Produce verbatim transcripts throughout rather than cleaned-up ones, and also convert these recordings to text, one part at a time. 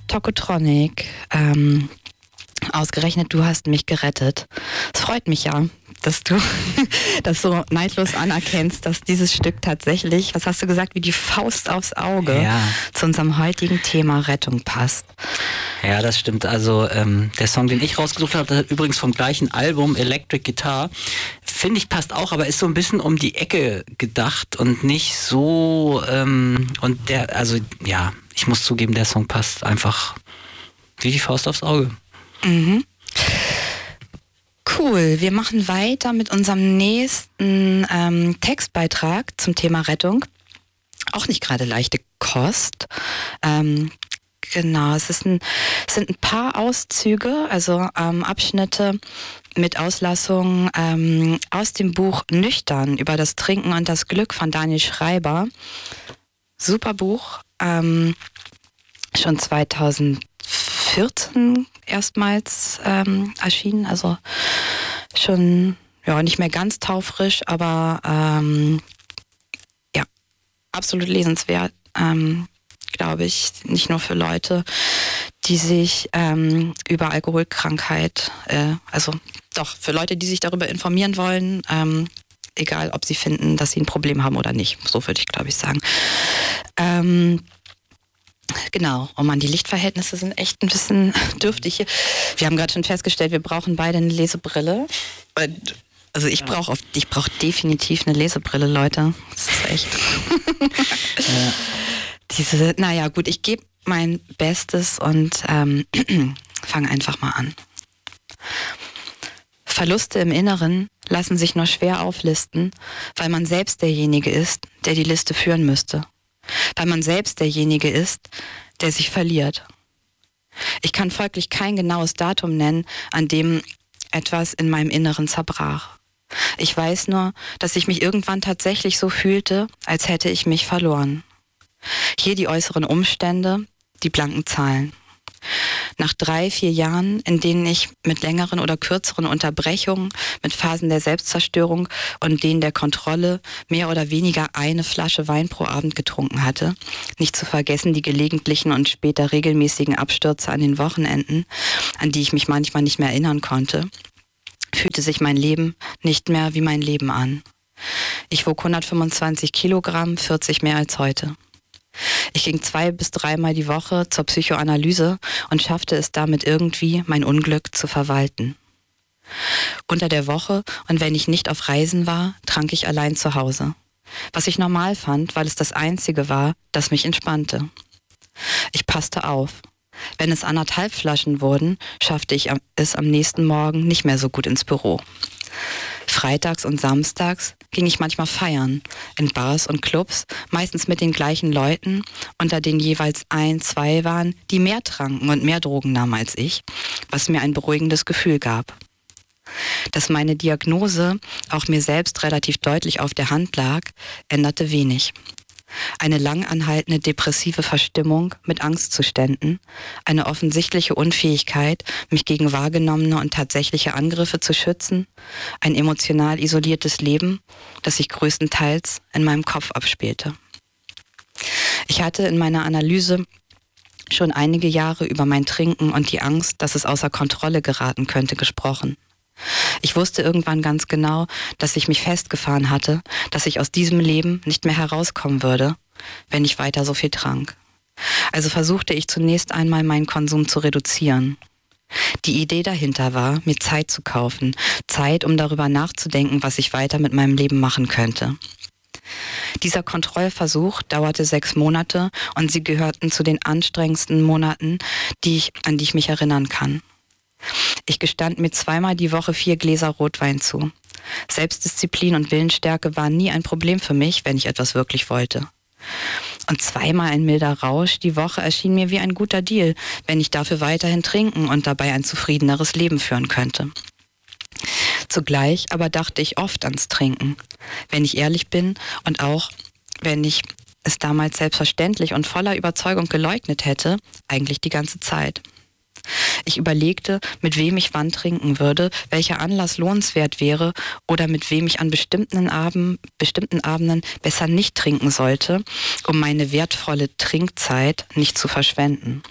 Tokotronic, ähm, ausgerechnet du hast mich gerettet. Es freut mich ja, dass du das so neidlos anerkennst, dass dieses Stück tatsächlich, was hast du gesagt, wie die Faust aufs Auge ja. zu unserem heutigen Thema Rettung passt. Ja, das stimmt. Also ähm, der Song, den ich rausgesucht habe, das ist übrigens vom gleichen Album, Electric Guitar, finde ich passt auch, aber ist so ein bisschen um die Ecke gedacht und nicht so, ähm, und der, also ja, ich muss zugeben, der Song passt einfach wie die Faust aufs Auge. Mhm. Cool, wir machen weiter mit unserem nächsten ähm, Textbeitrag zum Thema Rettung. Auch nicht gerade leichte Kost. Ähm, genau, es, ist ein, es sind ein paar Auszüge, also ähm, Abschnitte mit Auslassungen ähm, aus dem Buch Nüchtern über das Trinken und das Glück von Daniel Schreiber. Super Buch, ähm, schon zweitausendvierzehn erstmals ähm, erschienen, also schon ja nicht mehr ganz taufrisch, aber ähm, ja, absolut lesenswert, ähm, glaube ich, nicht nur für Leute, die sich ähm, über Alkoholkrankheit, äh, also doch, für Leute, die sich darüber informieren wollen, ähm, egal ob sie finden, dass sie ein Problem haben oder nicht, so würde ich, glaube ich, sagen. Ähm, Genau, oh Mann, die Lichtverhältnisse sind echt ein bisschen dürftig hier. Wir haben gerade schon festgestellt, wir brauchen beide eine Lesebrille. Also ich brauche ich brauch definitiv eine Lesebrille, Leute. Das ist echt. Ja. Diese, naja, gut, ich gebe mein Bestes und ähm, fange einfach mal an. Verluste im Inneren lassen sich nur schwer auflisten, weil man selbst derjenige ist, der die Liste führen müsste. Weil man selbst derjenige ist, der sich verliert. Ich kann folglich kein genaues Datum nennen, an dem etwas in meinem Inneren zerbrach. Ich weiß nur, dass ich mich irgendwann tatsächlich so fühlte, als hätte ich mich verloren. Hier die äußeren Umstände, die blanken Zahlen. Nach drei, vier Jahren, in denen ich mit längeren oder kürzeren Unterbrechungen, mit Phasen der Selbstzerstörung und denen der Kontrolle mehr oder weniger eine Flasche Wein pro Abend getrunken hatte, nicht zu vergessen die gelegentlichen und später regelmäßigen Abstürze an den Wochenenden, an die ich mich manchmal nicht mehr erinnern konnte, fühlte sich mein Leben nicht mehr wie mein Leben an. Ich wog hundertfünfundzwanzig Kilogramm, vierzig mehr als heute. Ich ging zwei bis dreimal die Woche zur Psychoanalyse und schaffte es damit irgendwie, mein Unglück zu verwalten. Unter der Woche und wenn ich nicht auf Reisen war, trank ich allein zu Hause. Was ich normal fand, weil es das Einzige war, das mich entspannte. Ich passte auf. Wenn es anderthalb Flaschen wurden, schaffte ich es am nächsten Morgen nicht mehr so gut ins Büro. Freitags und samstags ging ich manchmal feiern, in Bars und Clubs, meistens mit den gleichen Leuten, unter denen jeweils ein, zwei waren, die mehr tranken und mehr Drogen nahmen als ich, was mir ein beruhigendes Gefühl gab. Dass meine Diagnose auch mir selbst relativ deutlich auf der Hand lag, änderte wenig. Eine lang anhaltende depressive Verstimmung mit Angstzuständen, eine offensichtliche Unfähigkeit, mich gegen wahrgenommene und tatsächliche Angriffe zu schützen, ein emotional isoliertes Leben, das sich größtenteils in meinem Kopf abspielte. Ich hatte in meiner Analyse schon einige Jahre über mein Trinken und die Angst, dass es außer Kontrolle geraten könnte, gesprochen. Ich wusste irgendwann ganz genau, dass ich mich festgefahren hatte, dass ich aus diesem Leben nicht mehr herauskommen würde, wenn ich weiter so viel trank. Also versuchte ich zunächst einmal meinen Konsum zu reduzieren. Die Idee dahinter war, mir Zeit zu kaufen, Zeit, um darüber nachzudenken, was ich weiter mit meinem Leben machen könnte. Dieser Kontrollversuch dauerte sechs Monate und sie gehörten zu den anstrengendsten Monaten, die ich, an die ich mich erinnern kann. Ich gestand mir zweimal die Woche vier Gläser Rotwein zu. Selbstdisziplin und Willensstärke waren nie ein Problem für mich, wenn ich etwas wirklich wollte. Und zweimal ein milder Rausch die Woche erschien mir wie ein guter Deal, wenn ich dafür weiterhin trinken und dabei ein zufriedeneres Leben führen könnte. Zugleich aber dachte ich oft ans Trinken, wenn ich ehrlich bin und auch wenn ich es damals selbstverständlich und voller Überzeugung geleugnet hätte, eigentlich die ganze Zeit. Ich überlegte, mit wem ich wann trinken würde, welcher Anlass lohnenswert wäre oder mit wem ich an bestimmten, Abend, bestimmten Abenden besser nicht trinken sollte, um meine wertvolle Trinkzeit nicht zu verschwenden.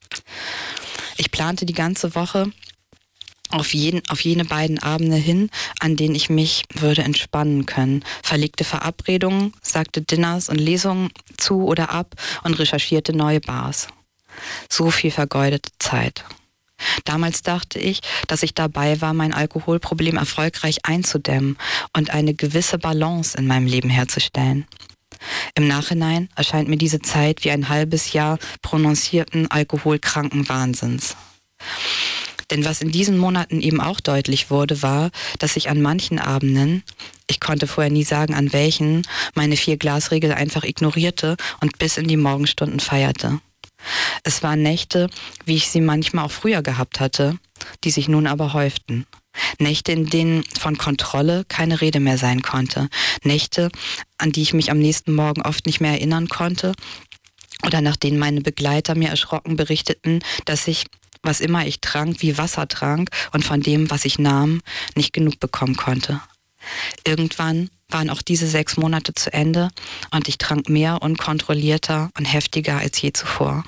Ich plante die ganze Woche auf, jeden, auf jene beiden Abende hin, an denen ich mich würde entspannen können, verlegte Verabredungen, sagte Dinners und Lesungen zu oder ab und recherchierte neue Bars. So viel vergeudete Zeit. Damals dachte ich, dass ich dabei war, mein Alkoholproblem erfolgreich einzudämmen und eine gewisse Balance in meinem Leben herzustellen. Im Nachhinein erscheint mir diese Zeit wie ein halbes Jahr prononcierten alkoholkranken Wahnsinns. Denn was in diesen Monaten eben auch deutlich wurde, war, dass ich an manchen Abenden, ich konnte vorher nie sagen an welchen, meine Vier-Glas-Regel einfach ignorierte und bis in die Morgenstunden feierte. Es waren Nächte, wie ich sie manchmal auch früher gehabt hatte, die sich nun aber häuften. Nächte, in denen von Kontrolle keine Rede mehr sein konnte. Nächte, an die ich mich am nächsten Morgen oft nicht mehr erinnern konnte oder nach denen meine Begleiter mir erschrocken berichteten, dass ich, was immer ich trank, wie Wasser trank und von dem, was ich nahm, nicht genug bekommen konnte. Irgendwann waren auch diese sechs Monate zu Ende und ich trank mehr unkontrollierter und heftiger als je zuvor.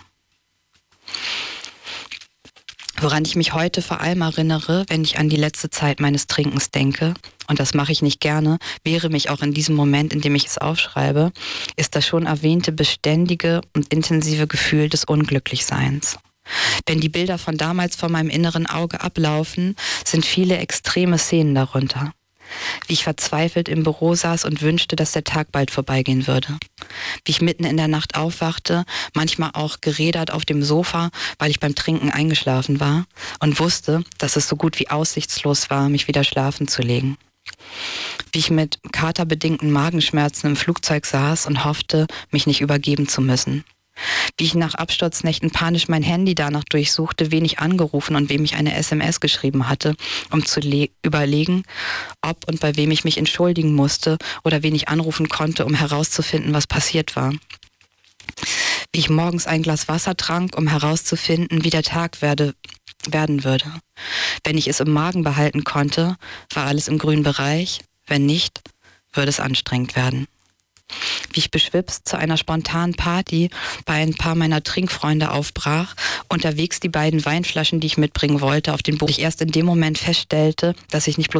Woran ich mich heute vor allem erinnere, wenn ich an die letzte Zeit meines Trinkens denke, und das mache ich nicht gerne, wehre mich auch in diesem Moment, in dem ich es aufschreibe, ist das schon erwähnte beständige und intensive Gefühl des Unglücklichseins. Wenn die Bilder von damals vor meinem inneren Auge ablaufen, sind viele extreme Szenen darunter. Wie ich verzweifelt im Büro saß und wünschte, dass der Tag bald vorbeigehen würde. Wie ich mitten in der Nacht aufwachte, manchmal auch gerädert auf dem Sofa, weil ich beim Trinken eingeschlafen war und wusste, dass es so gut wie aussichtslos war, mich wieder schlafen zu legen. Wie ich mit katerbedingten Magenschmerzen im Flugzeug saß und hoffte, mich nicht übergeben zu müssen. Wie ich nach Absturznächten panisch mein Handy danach durchsuchte, wen ich angerufen und wem ich eine S M S geschrieben hatte, um zu le- überlegen, ob und bei wem ich mich entschuldigen musste oder wen ich anrufen konnte, um herauszufinden, was passiert war. Wie ich morgens ein Glas Wasser trank, um herauszufinden, wie der Tag werde, werden würde. Wenn ich es im Magen behalten konnte, war alles im grünen Bereich, wenn nicht, würde es anstrengend werden. Wie ich beschwipst zu einer spontanen Party bei ein paar meiner Trinkfreunde aufbrach, unterwegs die beiden Weinflaschen, die ich mitbringen wollte, auf den Boden. Ich erst in dem Moment feststellte, dass ich nicht bloß